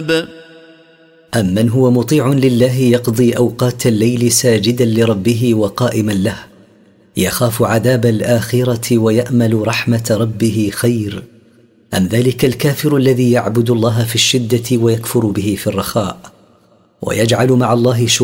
أمن هو مطيع لله يقضي أوقات الليل ساجدا لربه وقائما له، يخاف عذاب الآخرة ويأمل رحمة ربه خير، أم ذلك الكافر الذي يعبد الله في الشدة ويكفر به في الرخاء ويجعل مع الله